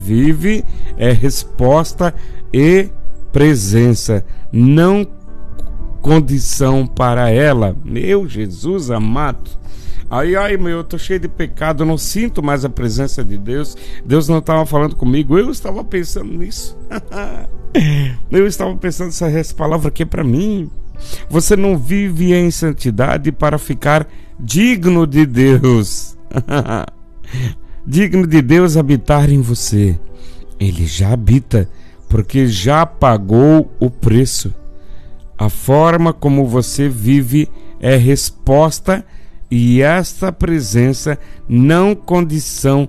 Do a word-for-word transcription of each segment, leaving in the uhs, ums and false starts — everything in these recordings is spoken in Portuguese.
vive é resposta e presença, não condição para ela. Meu Jesus amado, ai ai meu, eu tô cheio de pecado, eu não sinto mais a presença de Deus. Deus não estava falando comigo, eu estava pensando nisso. Eu estava pensando, essa, essa palavra aqui é para mim. Você não vive em santidade para ficar digno de Deus. Digno de Deus habitar em você. Ele já habita, porque já pagou o preço. A forma como você vive é resposta, e esta presença não condição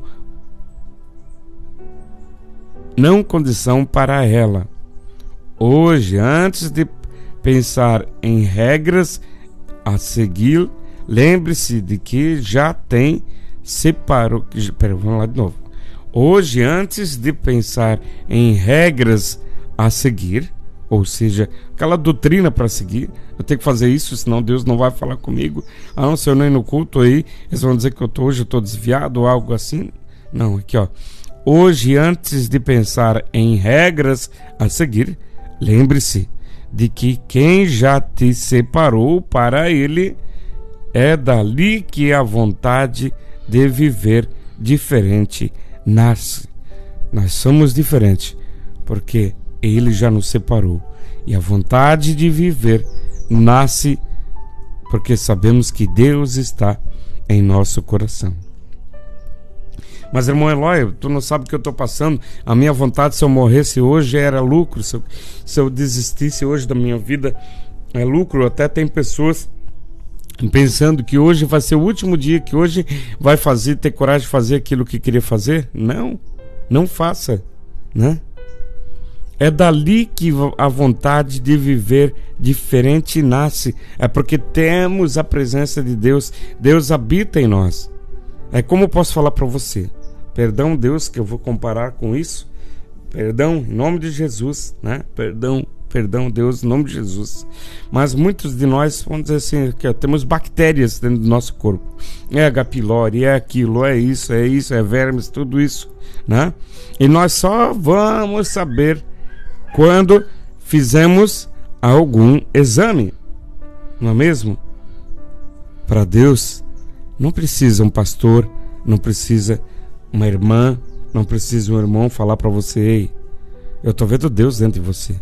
não condição para ela. Hoje, antes de pensar em regras a seguir, lembre-se de que já tem separou. Pera, vamos lá de novo. Hoje, antes de pensar em regras a seguir, ou seja, aquela doutrina para seguir, eu tenho que fazer isso, senão Deus não vai falar comigo. Ah, não, se eu não ir no culto aí, eles vão dizer que eu tô, hoje eu estou desviado ou algo assim. Não, aqui ó. Hoje, antes de pensar em regras a seguir, lembre-se de que quem já te separou para Ele, é dali que a vontade de viver diferente nasce. Nós somos diferentes porque Ele já nos separou, e a vontade de viver nasce porque sabemos que Deus está em nosso coração. Mas, irmão Eloy, tu não sabe o que eu estou passando. A minha vontade, se eu morresse hoje, era lucro. Se eu, se eu desistisse hoje da minha vida, é lucro. Até tem pessoas pensando que hoje vai ser o último dia, que hoje vai fazer, ter coragem de fazer aquilo que queria fazer. Não, não faça, né? É dali que a vontade de viver diferente nasce. É porque temos a presença de Deus. Deus habita em nós. É como eu posso falar para você. Perdão, Deus, que eu vou comparar com isso. Perdão, em nome de Jesus, né? Perdão, perdão, Deus, em nome de Jesus. Mas muitos de nós, vamos dizer assim, que temos bactérias dentro do nosso corpo. É H. pylori, é aquilo, é isso, é isso, é vermes, tudo isso, né? E nós só vamos saber quando fizemos algum exame, não é mesmo? Para Deus, não precisa um pastor, não precisa uma irmã, não precisa um irmão falar para você: ei, eu estou vendo Deus dentro de você.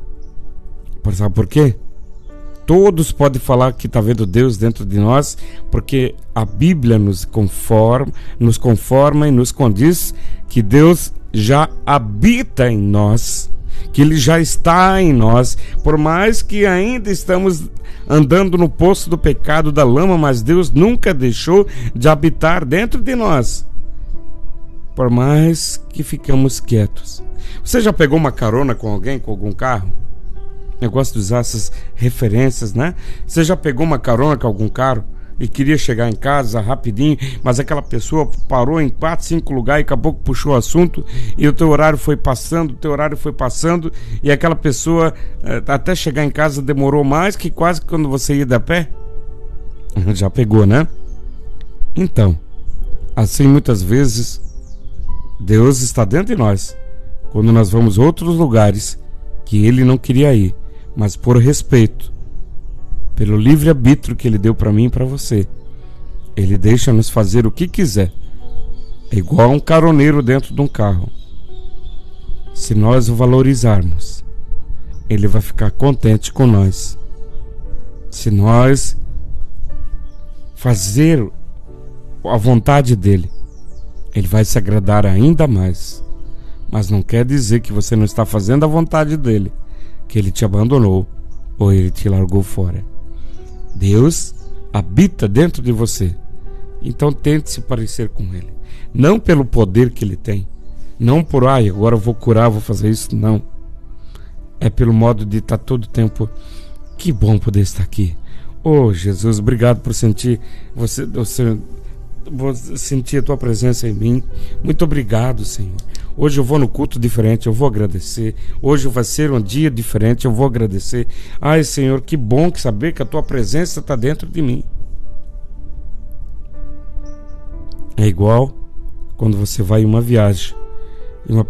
Sabe por quê? Todos podem falar que está vendo Deus dentro de nós, porque a Bíblia nos conforma, nos conforma e nos condiz que Deus já habita em nós, que Ele já está em nós, por mais que ainda estamos andando no poço do pecado, da lama, mas Deus nunca deixou de habitar dentro de nós, por mais que ficamos quietos. Você já pegou uma carona com alguém, com algum carro? Eu gosto de usar essas referências, né? Você já pegou uma carona com algum carro e queria chegar em casa rapidinho, mas aquela pessoa parou em quatro, cinco lugares e acabou que puxou o assunto, e o teu horário foi passando, o teu horário foi passando, e aquela pessoa até chegar em casa demorou mais que quase quando você ia de a pé? Já pegou, né? Então, assim muitas vezes Deus está dentro de nós quando nós vamos a outros lugares que Ele não queria ir, mas por respeito, pelo livre-arbítrio que Ele deu para mim e para você, Ele deixa nos fazer o que quiser. É igual um caroneiro dentro de um carro. Se nós o valorizarmos, Ele vai ficar contente com nós. Se nós fazer a vontade dEle, Ele vai se agradar ainda mais. Mas não quer dizer que você não está fazendo a vontade dEle, que Ele te abandonou ou Ele te largou fora. Deus habita dentro de você. Então tente se parecer com Ele. Não pelo poder que Ele tem, não por, ai, agora eu vou curar, vou fazer isso, não. É pelo modo de estar todo o tempo: que bom poder estar aqui. Oh Jesus, obrigado por sentir você, você vou sentir a Tua presença em mim. Muito obrigado, Senhor. Hoje eu vou no culto diferente, eu vou agradecer. Hoje vai ser um dia diferente, eu vou agradecer. Ai, Senhor, que bom que saber que a Tua presença está dentro de mim. É igual quando você vai em uma viagem E uma